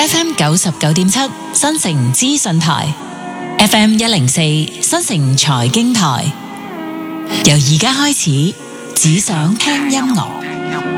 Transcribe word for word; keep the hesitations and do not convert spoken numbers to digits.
F M 九十九點七新城資訊台 ，F M 一零四新城財經台。由而家開始，只想聽音樂。